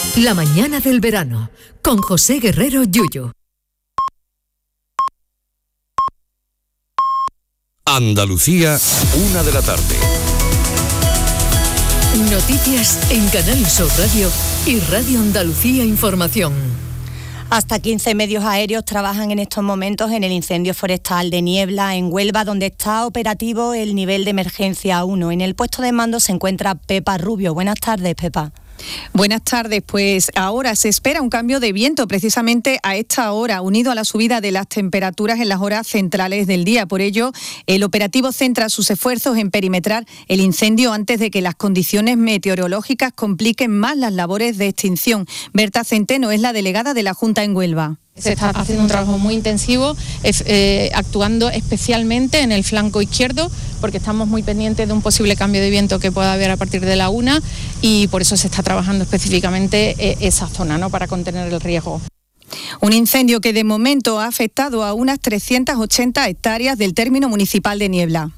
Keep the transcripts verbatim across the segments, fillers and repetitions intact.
La mañana del verano, con José Guerrero Yuyu. Andalucía, una de la tarde. Noticias en Canal Sur Radio y Radio Andalucía Información. Hasta quince medios aéreos trabajan en estos momentos en el incendio forestal de Niebla, en Huelva, donde está operativo el nivel de emergencia uno. En el puesto de mando se encuentra Pepa Rubio. Buenas tardes, Pepa. Buenas tardes, pues ahora se espera un cambio de viento precisamente a esta hora, unido a la subida de las temperaturas en las horas centrales del día. Por ello, el operativo centra sus esfuerzos en perimetrar el incendio antes de que las condiciones meteorológicas compliquen más las labores de extinción. Berta Centeno es la delegada de la Junta en Huelva. Se está haciendo un trabajo muy intensivo, eh, actuando especialmente en el flanco izquierdo, porque estamos muy pendientes de un posible cambio de viento que pueda haber a partir de la una, y por eso se está trabajando específicamente eh, esa zona, ¿no?, para contener el riesgo. Un incendio que de momento ha afectado a unas trescientas ochenta hectáreas del término municipal de Niebla.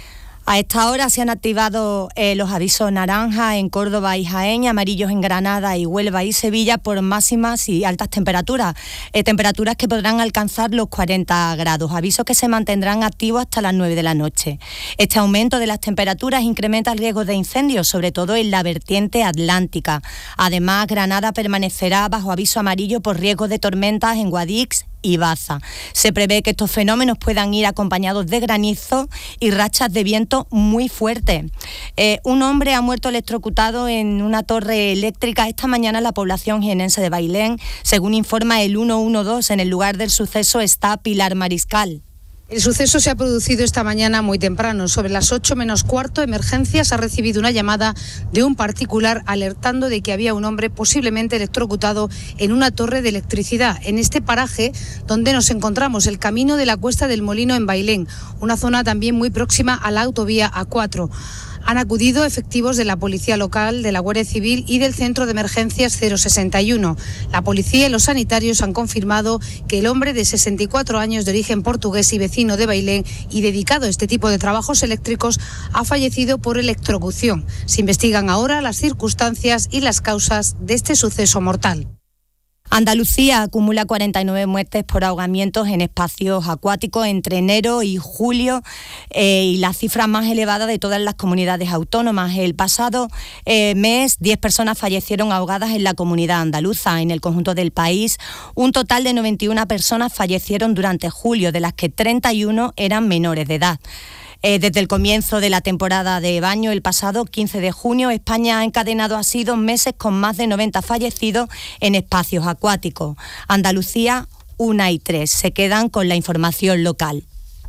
A esta hora se han activado eh, los avisos naranja en Córdoba y Jaén, amarillos en Granada y Huelva y Sevilla por máximas y altas temperaturas, eh, temperaturas que podrán alcanzar los cuarenta grados, avisos que se mantendrán activos hasta las nueve de la noche. Este aumento de las temperaturas incrementa el riesgo de incendios, sobre todo en la vertiente atlántica. Además, Granada permanecerá bajo aviso amarillo por riesgo de tormentas en Guadix y Baza. Se prevé que estos fenómenos puedan ir acompañados de granizo y rachas de viento muy fuertes. Eh, un hombre ha muerto electrocutado en una torre eléctrica esta mañana en la población jienense de Bailén. Según informa el ciento doce, en el lugar del suceso está Pilar Mariscal. El suceso se ha producido esta mañana muy temprano. Sobre las ocho menos cuarto, Emergencias ha recibido una llamada de un particular alertando de que había un hombre posiblemente electrocutado en una torre de electricidad. En este paraje donde nos encontramos, el camino de la Cuesta del Molino en Bailén, una zona también muy próxima a la autovía A cuatro. Han acudido efectivos de la Policía Local, de la Guardia Civil y del Centro de Emergencias cero sesenta y uno. La policía y los sanitarios han confirmado que el hombre de sesenta y cuatro años de origen portugués y vecino de Bailén y dedicado a este tipo de trabajos eléctricos ha fallecido por electrocución. Se investigan ahora las circunstancias y las causas de este suceso mortal. Andalucía acumula cuarenta y nueve muertes por ahogamientos en espacios acuáticos entre enero y julio eh, y la cifra más elevada de todas las comunidades autónomas. El pasado eh, mes, diez personas fallecieron ahogadas en la comunidad andaluza. En el conjunto del país, un total de noventa y una personas fallecieron durante julio, de las que treinta y uno eran menores de edad. Eh, desde el comienzo de la temporada de baño, el pasado quince de junio, España ha encadenado así dos meses con más de noventa fallecidos en espacios acuáticos. Andalucía, una y tres. Se quedan con la información local.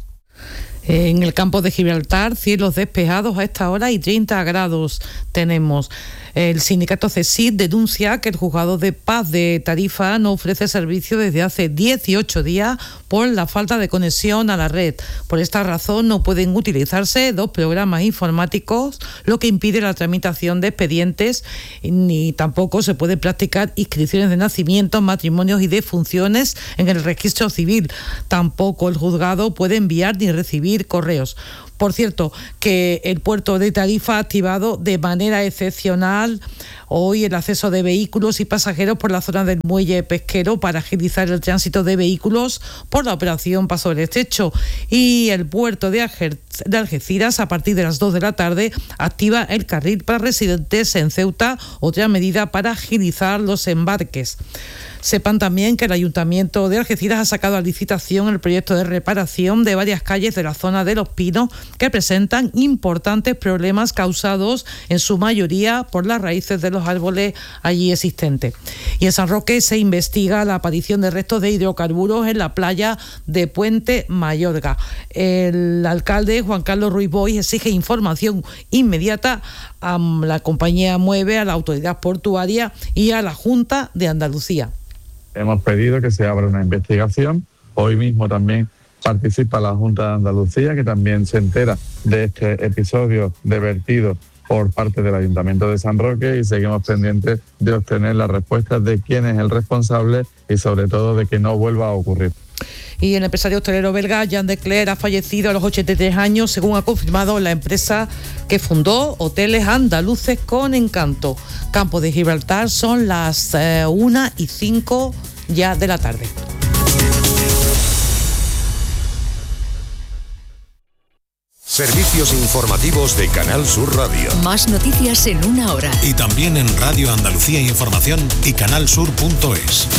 En el campo de Gibraltar, cielos despejados a esta hora y treinta grados tenemos. El sindicato CESID denuncia que el juzgado de paz de Tarifa no ofrece servicio desde hace dieciocho días por la falta de conexión a la red. Por esta razón no pueden utilizarse dos programas informáticos, lo que impide la tramitación de expedientes, ni tampoco se puede practicar inscripciones de nacimientos, matrimonios y defunciones en el registro civil. Tampoco el juzgado puede enviar ni recibir correos. Por cierto, que el puerto de Tarifa ha activado de manera excepcional hoy el acceso de vehículos y pasajeros por la zona del muelle pesquero para agilizar el tránsito de vehículos por la operación Paso del Estrecho. Y el puerto de Algeciras, a partir de las dos de la tarde, activa el carril para residentes en Ceuta, otra medida para agilizar los embarques. Sepan también que el Ayuntamiento de Algeciras ha sacado a licitación el proyecto de reparación de varias calles de la zona de Los Pinos que presentan importantes problemas causados en su mayoría por las raíces de los árboles allí existentes. Y en San Roque se investiga la aparición de restos de hidrocarburos en la playa de Puente Mayorga. El alcalde Juan Carlos Ruiz Boix exige información inmediata a la compañía Mueve, a la autoridad portuaria y a la Junta de Andalucía. Hemos pedido que se abra una investigación. Hoy mismo también participa la Junta de Andalucía, que también se entera de este episodio de vertido por parte del Ayuntamiento de San Roque, y seguimos pendientes de obtener las respuestas de quién es el responsable y sobre todo de que no vuelva a ocurrir. Y el empresario hostelero belga Jean Declercq ha fallecido a los ochenta y tres años, según ha confirmado la empresa que fundó Hoteles Andaluces con Encanto. Campo de Gibraltar, son las eh, una y cinco ya de la tarde. Servicios informativos de Canal Sur Radio. Más noticias en una hora. Y también en Radio Andalucía Información y canal sur punto es.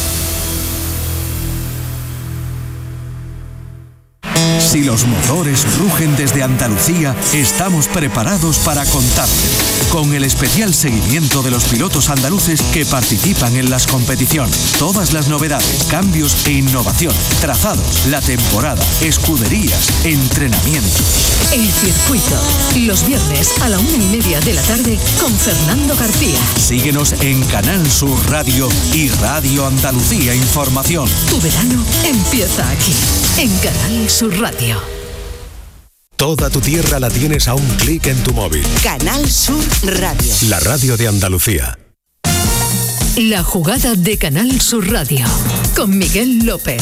Si los motores rugen desde Andalucía, estamos preparados para contarte con el especial seguimiento de los pilotos andaluces que participan en las competiciones. Todas las novedades, cambios e innovación, trazados, la temporada, escuderías, entrenamientos. El circuito, los viernes a la una y media de la tarde con Fernando García. Síguenos en Canal Sur Radio y Radio Andalucía Información. Tu verano empieza aquí, en Canal Sur Radio. Toda tu tierra la tienes a un clic en tu móvil. Canal Sur Radio. La radio de Andalucía. La jugada de Canal Sur Radio con Miguel López.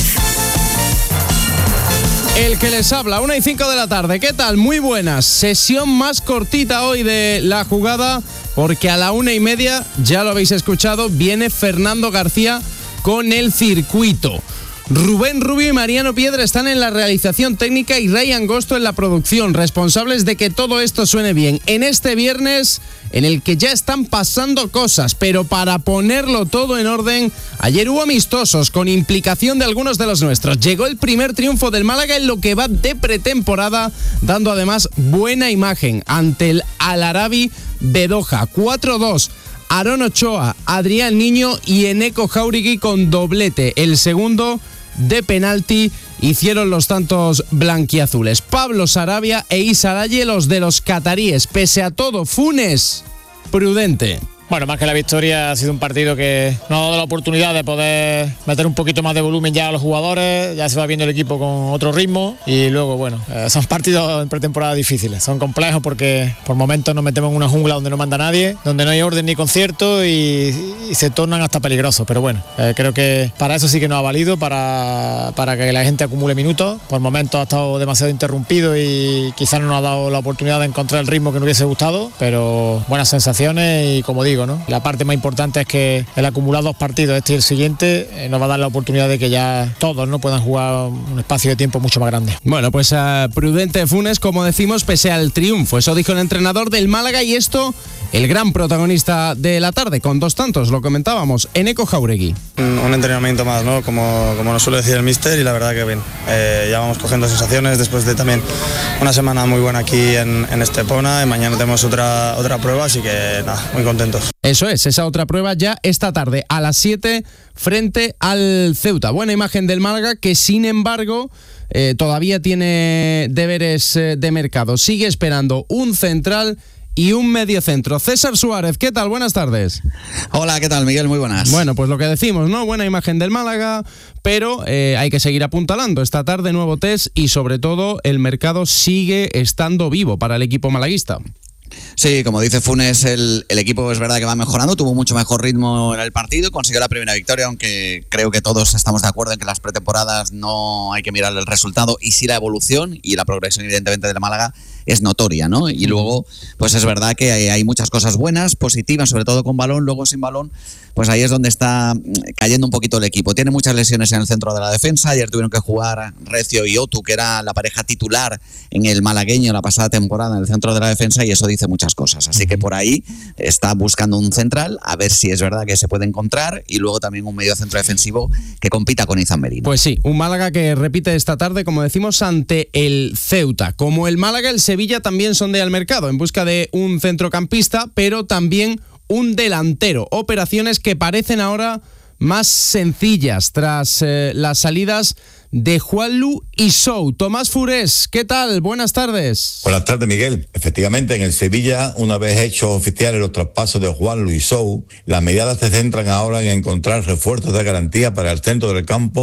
El que les habla, una y cinco de la tarde. ¿Qué tal? Muy buenas. Sesión más cortita hoy de La Jugada, porque a la una y media, ya lo habéis escuchado, viene Fernando García con el circuito. Rubén Rubio y Mariano Piedra están en la realización técnica y Ray Angosto en la producción, responsables de que todo esto suene bien. En este viernes, en el que ya están pasando cosas, pero para ponerlo todo en orden, ayer hubo amistosos con implicación de algunos de los nuestros. Llegó el primer triunfo del Málaga en lo que va de pretemporada, dando además buena imagen ante el Al-Arabi de Doha. cuatro dos. Aarón Ochoa, Adrián Niño y Eneco Jauregui con doblete. El segundo de penalti hicieron los tantos blanquiazules. Pablo Sarabia e Issa Laye, los de los cataríes. Pese a todo, Funes, prudente. Bueno, más que la victoria, ha sido un partido que nos ha dado la oportunidad de poder meter un poquito más de volumen ya a los jugadores, ya se va viendo el equipo con otro ritmo y luego, bueno, eh, son partidos en pretemporada difíciles, son complejos porque por momentos nos metemos en una jungla donde no manda nadie, donde no hay orden ni concierto y, y se tornan hasta peligrosos, pero bueno, eh, creo que para eso sí que nos ha valido, para, para que la gente acumule minutos. Por momentos ha estado demasiado interrumpido y quizás no nos ha dado la oportunidad de encontrar el ritmo que nos hubiese gustado, pero buenas sensaciones y como digo, ¿no? La parte más importante es que el acumulado dos partidos, este y el siguiente, eh, nos va a dar la oportunidad de que ya todos no puedan jugar un espacio de tiempo mucho más grande. Bueno, pues uh, prudente Funes, como decimos, pese al triunfo. Eso dijo el entrenador del Málaga y esto, el gran protagonista de la tarde, con dos tantos, lo comentábamos, Eneco Jauregui. Un, un entrenamiento más, ¿no? Como, como nos suele decir el míster, y la verdad que bien. Eh, ya vamos cogiendo sensaciones después de también una semana muy buena aquí en, en Estepona, y mañana tenemos otra, otra prueba, así que nada, muy contentos. Eso es, esa otra prueba ya esta tarde a las siete frente al Ceuta. Buena imagen del Málaga que sin embargo eh, todavía tiene deberes eh, de mercado. Sigue esperando un central y un mediocentro. César Suárez, ¿qué tal? Buenas tardes. Hola, ¿qué tal, Miguel? Muy buenas. Bueno, pues lo que decimos, ¿no? Buena imagen del Málaga, pero eh, hay que seguir apuntalando. Esta tarde nuevo test y sobre todo el mercado sigue estando vivo para el equipo malaguista. Sí, como dice Funes, el, el equipo es verdad que va mejorando, tuvo mucho mejor ritmo en el partido, consiguió la primera victoria, aunque creo que todos estamos de acuerdo en que las pretemporadas no hay que mirar el resultado y sí la evolución, y la progresión evidentemente de la Málaga es notoria, ¿no? Y luego, pues es verdad que hay, hay muchas cosas buenas, positivas, sobre todo con balón, luego sin balón, pues ahí es donde está cayendo un poquito el equipo. Tiene muchas lesiones en el centro de la defensa, ayer tuvieron que jugar Recio y Otu, que era la pareja titular en el malagueño la pasada temporada en el centro de la defensa, y eso dice muchas cosas. Así que por ahí está buscando un central, a ver si es verdad que se puede encontrar, y luego también un medio centro defensivo que compita con Izan Merino. Pues sí, un Málaga que repite esta tarde, como decimos, ante el Ceuta. Como el Málaga, el Sevilla también sondea el mercado en busca de un centrocampista, pero también un delantero. Operaciones que parecen ahora más sencillas tras eh, las salidas de Juanlu y Sou. Tomás Furés, ¿qué tal? Buenas tardes. Buenas tardes, Miguel. Efectivamente, en el Sevilla, una vez hechos oficiales los traspasos de Juanlu y Sou, las miradas se centran ahora en encontrar refuerzos de garantía para el centro del campo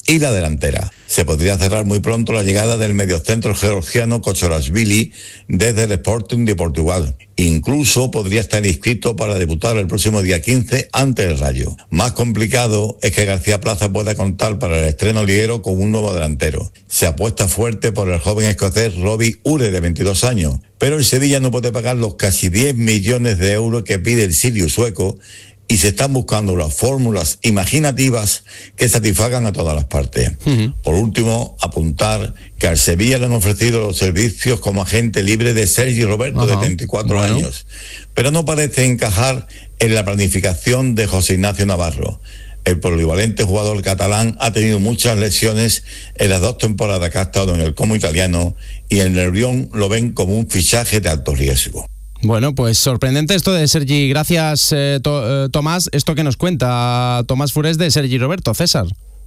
y la delantera. Se podría cerrar muy pronto la llegada del mediocentro georgiano Kochorashvili desde el Sporting de Portugal. Incluso podría estar inscrito para debutar el próximo día quince ante el Rayo. Más complicado es que García Plaza pueda contar para el estreno liguero con un nuevo delantero. Se apuesta fuerte por el joven escocés Robbie Ure, de veintidós años, pero el Sevilla no puede pagar los casi diez millones de euros que pide el Sirius sueco, y se están buscando las fórmulas imaginativas que satisfagan a todas las partes. Uh-huh. Por último, apuntar que al Sevilla le han ofrecido los servicios como agente libre de Sergi Roberto, uh-huh. de veinticuatro bueno. años, pero no parece encajar en la planificación de José Ignacio Navarro. El polivalente jugador catalán ha tenido muchas lesiones en las dos temporadas que ha estado en el Como italiano, y en el Lyon lo ven como un fichaje de alto riesgo. Bueno, pues sorprendente esto de Sergi. Gracias, eh, to, eh, Tomás. Esto que nos cuenta Tomás Fures de Sergi Roberto. César.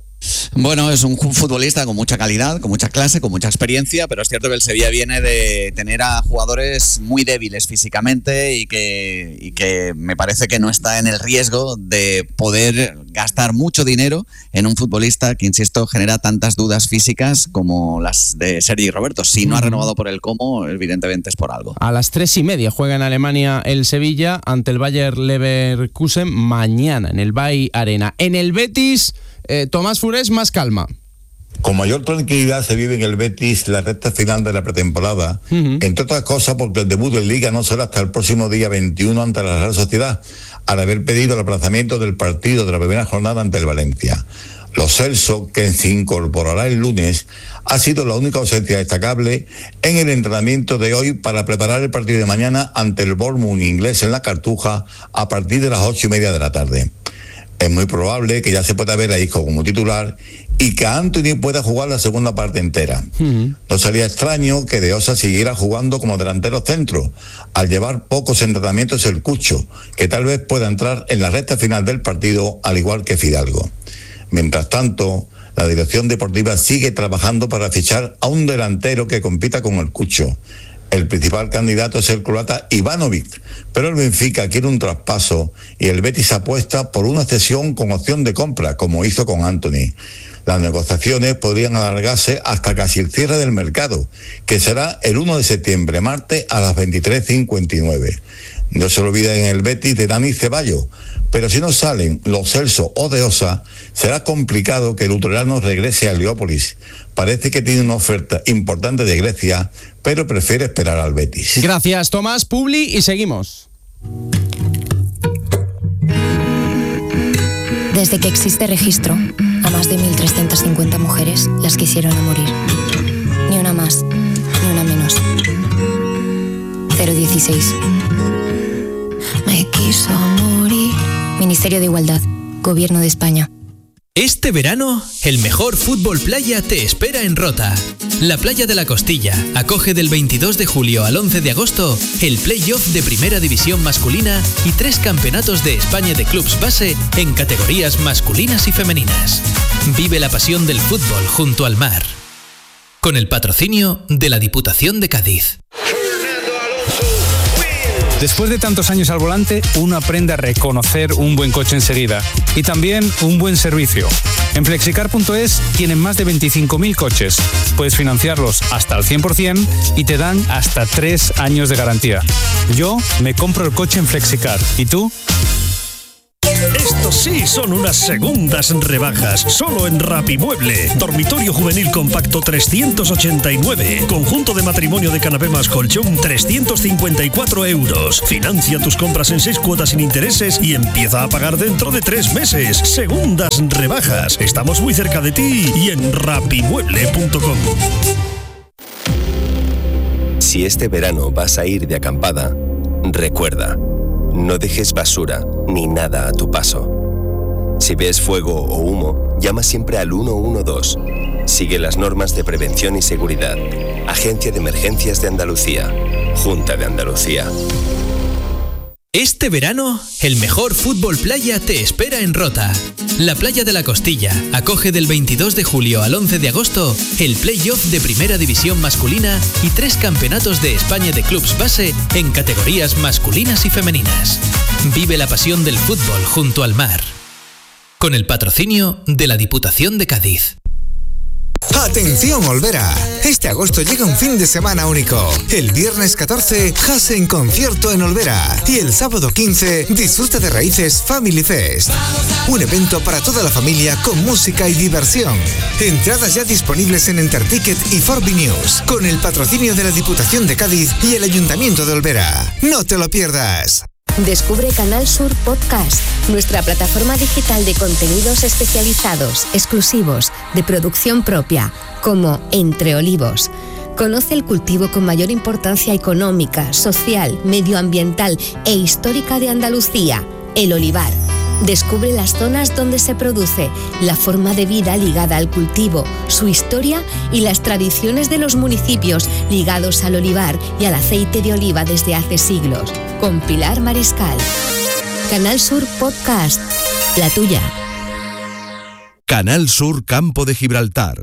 Bueno, es un futbolista con mucha calidad, con mucha clase, con mucha experiencia, pero es cierto que el Sevilla viene de tener a jugadores muy débiles físicamente y que, y que me parece que no está en el riesgo de poder gastar mucho dinero en un futbolista que, insisto, genera tantas dudas físicas como las de Sergi Roberto. Si no ha renovado por el Como, evidentemente es por algo. A las tres y media juega en Alemania el Sevilla ante el Bayer Leverkusen mañana en el Bay Arena. En el Betis... Eh, Tomás Fures, más calma. Con mayor tranquilidad se vive en el Betis la recta final de la pretemporada, uh-huh. entre otras cosas porque el debut en Liga no será hasta el próximo día veintiuno ante la Real Sociedad, al haber pedido el aplazamiento del partido de la primera jornada ante el Valencia. Lo Celso, que se incorporará el lunes, ha sido la única ausencia destacable en el entrenamiento de hoy para preparar el partido de mañana ante el Bournemouth inglés en la Cartuja a partir de las ocho y media de la tarde. Es muy probable que ya se pueda ver a Isco como titular y que Anthony pueda jugar la segunda parte entera. Uh-huh. No sería extraño que De Osa siguiera jugando como delantero centro, al llevar pocos entrenamientos el Cucho, que tal vez pueda entrar en la recta final del partido, al igual que Fidalgo. Mientras tanto, la dirección deportiva sigue trabajando para fichar a un delantero que compita con el Cucho. El principal candidato es el croata Ivanovic, pero el Benfica quiere un traspaso y el Betis apuesta por una cesión con opción de compra, como hizo con Anthony. Las negociaciones podrían alargarse hasta casi el cierre del mercado, que será el primero de septiembre, martes, a las veintitrés cincuenta y nueve. No se olviden en el Betis de Dani Ceballos, pero si no salen Lo Celso o De Osa, será complicado que el utrerano regrese a Heliópolis. Parece que tiene una oferta importante de Grecia, pero prefiere esperar al Betis. Gracias, Tomás. Publi, y seguimos. Desde que existe registro, a más de mil trescientas cincuenta mujeres las quisieron a morir. Ni una más, ni una menos. cero dieciséis. Me quiso morir. Ministerio de Igualdad, Gobierno de España. Este verano, el mejor fútbol playa te espera en Rota. La Playa de la Costilla acoge del veintidós de julio al once de agosto el play-off de Primera División masculina y tres campeonatos de España de clubs base en categorías masculinas y femeninas. Vive la pasión del fútbol junto al mar. Con el patrocinio de la Diputación de Cádiz. Después de tantos años al volante, uno aprende a reconocer un buen coche enseguida y también un buen servicio. En flexicar punto es tienen más de veinticinco mil coches. Puedes financiarlos hasta el cien por ciento y te dan hasta tres años de garantía. Yo me compro el coche en Flexicar. ¿Y tú? Estos sí son unas segundas rebajas, solo en Rapimueble. Dormitorio juvenil compacto trescientos ochenta y nueve. Conjunto de matrimonio de canapé más colchón trescientos cincuenta y cuatro euros. Financia tus compras en seis cuotas sin intereses y empieza a pagar dentro de tres meses. Segundas rebajas. Estamos muy cerca de ti y en rapimueble punto com. Si este verano vas a ir de acampada, recuerda, no dejes basura ni nada a tu paso. Si ves fuego o humo, llama siempre al uno uno dos. Sigue las normas de prevención y seguridad. Agencia de Emergencias de Andalucía. Junta de Andalucía. Este verano, el mejor fútbol playa te espera en Rota. La Playa de la Costilla acoge del veintidós de julio al once de agosto el play-off de Primera División masculina y tres campeonatos de España de clubs base en categorías masculinas y femeninas. Vive la pasión del fútbol junto al mar. Con el patrocinio de la Diputación de Cádiz. Atención Olvera, este agosto llega un fin de semana único. El viernes catorce, Jase en concierto en Olvera. Y el sábado quince, disfruta de Raíces Family Fest. Un evento para toda la familia con música y diversión. Entradas ya disponibles en Enterticket y Forbi News, con el patrocinio de la Diputación de Cádiz y el Ayuntamiento de Olvera. No te lo pierdas. Descubre Canal Sur Podcast, nuestra plataforma digital de contenidos especializados, exclusivos, de producción propia, como Entre Olivos. Conoce el cultivo con mayor importancia económica, social, medioambiental e histórica de Andalucía, el olivar. Descubre las zonas donde se produce, la forma de vida ligada al cultivo, su historia y las tradiciones de los municipios ligados al olivar y al aceite de oliva desde hace siglos. Con Pilar Mariscal. Canal Sur Podcast, la tuya. Canal Sur Campo de Gibraltar.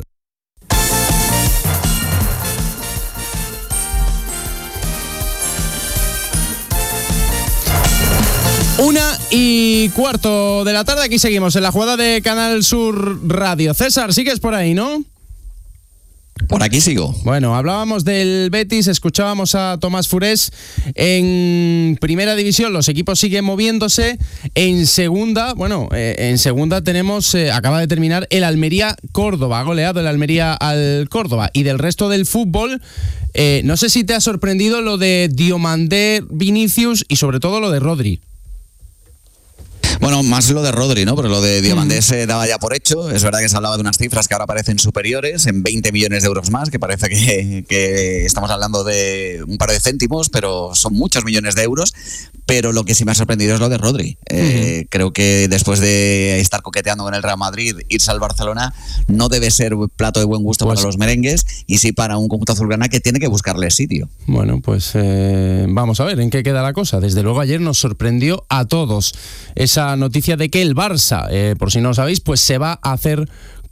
Una y cuarto de la tarde, aquí seguimos en la jugada de Canal Sur Radio. César, sigues por ahí, ¿no? Por aquí sigo. Bueno, hablábamos del Betis, escuchábamos a Tomás Furés. En primera división los equipos siguen moviéndose. En segunda, bueno, eh, en segunda tenemos, eh, acaba de terminar el Almería-Córdoba. Ha goleado el Almería al Córdoba. Y del resto del fútbol, eh, no sé si te ha sorprendido lo de Diomandé, Vinicius y sobre todo lo de Rodri. Bueno, más lo de Rodri, ¿no? Pero lo de Diomandé se daba ya por hecho. Es verdad que se hablaba de unas cifras que ahora parecen superiores, en veinte millones de euros más, que parece que, que estamos hablando de un par de céntimos, pero son muchos millones de euros. Pero lo que sí me ha sorprendido es lo de Rodri. Eh, uh-huh. Creo que después de estar coqueteando con el Real Madrid, irse al Barcelona no debe ser plato de buen gusto pues, para los merengues, y sí para un conjunto azulgrana que tiene que buscarle sitio. Bueno, pues eh, vamos a ver en qué queda la cosa. Desde luego ayer nos sorprendió a todos esa noticia de que el Barça, eh, por si no lo sabéis, pues se va a hacer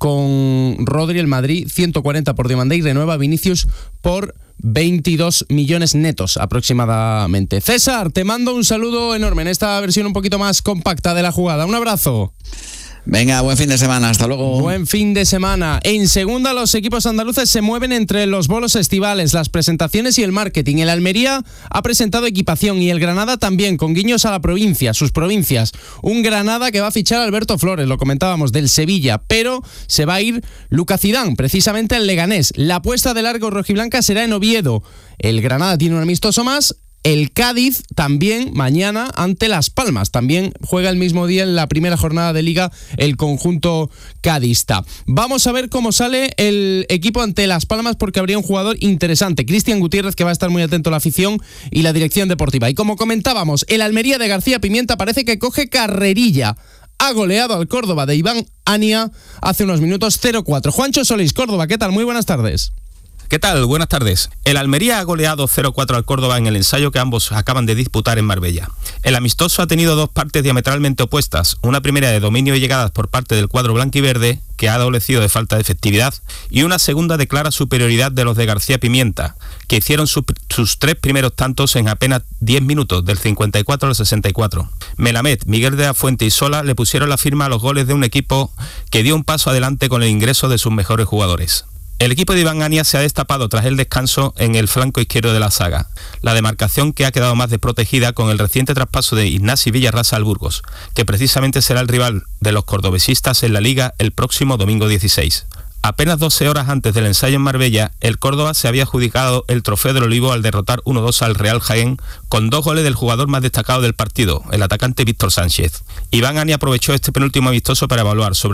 con Rodri el Madrid, ciento cuarenta por Diomandé, y renueva a Vinicius por veintidós millones netos aproximadamente. César, te mando un saludo enorme en esta versión un poquito más compacta de la jugada. Un abrazo. Venga, buen fin de semana, hasta luego. Buen fin de semana. En segunda, los equipos andaluces se mueven entre los bolos estivales, las presentaciones y el marketing. El Almería ha presentado equipación y el Granada también, con guiños a la provincia, sus provincias. Un Granada que va a fichar a Alberto Flores, lo comentábamos, del Sevilla, pero se va a ir Lucas Zidane, precisamente al Leganés. La apuesta de largo rojiblanca será en Oviedo. El Granada tiene un amistoso más. El Cádiz también mañana ante Las Palmas. También juega el mismo día en la primera jornada de Liga el conjunto cadista. Vamos a ver cómo sale el equipo ante Las Palmas, porque habría un jugador interesante, Cristian Gutiérrez, que va a estar muy atento a la afición y la dirección deportiva. Y como comentábamos, el Almería de García Pimienta parece que coge carrerilla. Ha goleado al Córdoba de Iván Ania hace unos minutos, cero cuatro. Juancho Solís, Córdoba, ¿qué tal? Muy buenas tardes. ¿Qué tal? Buenas tardes. El Almería ha goleado cero cuatro al Córdoba en el ensayo que ambos acaban de disputar en Marbella. El amistoso ha tenido dos partes diametralmente opuestas. Una primera de dominio y llegadas por parte del cuadro blanquiverde, que ha adolecido de falta de efectividad, y una segunda de clara superioridad de los de García Pimienta, que hicieron su, sus tres primeros tantos en apenas diez minutos, del cincuenta y cuatro al sesenta y cuatro. Melamed, Miguel de la Fuente y Sola le pusieron la firma a los goles de un equipo que dio un paso adelante con el ingreso de sus mejores jugadores. El equipo de Iván Ania se ha destapado tras el descanso en el flanco izquierdo de la zaga. La demarcación que ha quedado más desprotegida con el reciente traspaso de Ignasi Villarrasa al Burgos, que precisamente será el rival de los cordobesistas en la Liga el próximo domingo dieciséis. Apenas doce horas antes del ensayo en Marbella, el Córdoba se había adjudicado el trofeo del Olivo al derrotar uno dos al Real Jaén, con dos goles del jugador más destacado del partido, el atacante Víctor Sánchez. Iván Ania aprovechó este penúltimo amistoso para evaluar sobre